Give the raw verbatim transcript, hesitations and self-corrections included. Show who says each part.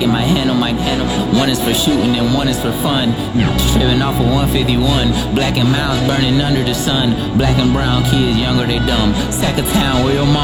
Speaker 1: in my hand on my handle. One is for shooting and one is for fun. Tripping off of one fifty-one. Black and miles burning under the sun. Black and brown kids, younger they dumb. Sack of town where your mama